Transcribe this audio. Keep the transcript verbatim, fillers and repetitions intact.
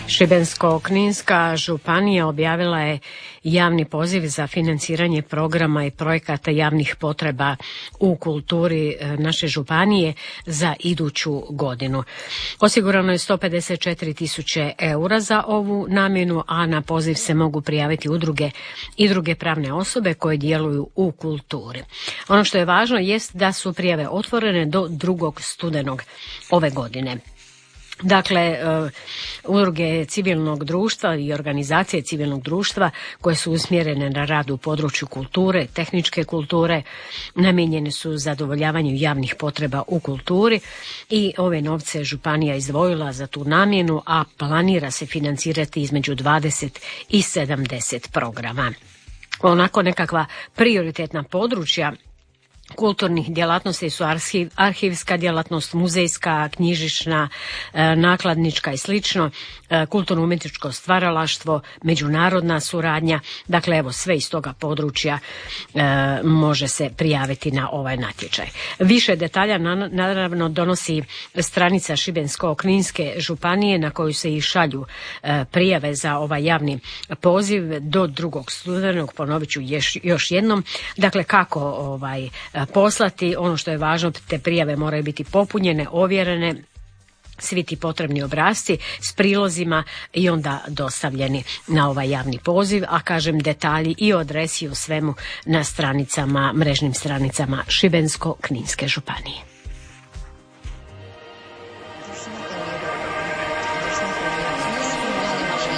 Šibensko-kninska županija objavila je javni poziv za financiranje programa i projekata javnih potreba u kulturi naše županije za iduću godinu. Osigurano je sto pedeset četiri tisuće eura za ovu namjenu, a na poziv se mogu prijaviti udruge i druge pravne osobe koje djeluju u kulturi. Ono što je važno jest da su prijave otvorene do drugog studenog ove godine. Dakle, udruge civilnog društva i organizacije civilnog društva koje su usmjerene na rad u području kulture, tehničke kulture, namijenjene su zadovoljavanju javnih potreba u kulturi i ove novce županija izdvojila za tu namjenu, a planira se financirati između dvadeset i sedamdeset programa. Onako nekakva prioritetna područja kulturnih djelatnosti su arhiv, arhivska djelatnost, muzejska, knjižnična, nakladnička i slično, kulturno-umjetničko stvaralaštvo, međunarodna suradnja. Dakle, evo sve iz toga područja e, može se prijaviti na ovaj natječaj. Više detalja na, naravno donosi stranica Šibensko-kninske županije na koju se i šalju e, prijave za ovaj javni poziv do drugog studenog. Ponovit ću još, još jednom. Dakle, kako ovaj poslati, ono što je važno, te prijave moraju biti popunjene, ovjerene, svi ti potrebni obrasci s prilozima i onda dostavljeni na ovaj javni poziv, a kažem detalji i o adresi i o svemu na stranicama, mrežnim stranicama Šibensko-kninske županije.